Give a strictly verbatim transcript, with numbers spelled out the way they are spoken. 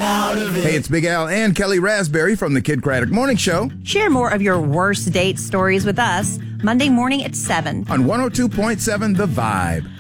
out of it. Hey, it's Big Al and Kelly Raspberry from the Kid Craddock Morning Show Share more of your worst date stories with us Monday morning at seven on one oh two point seven The Vibe.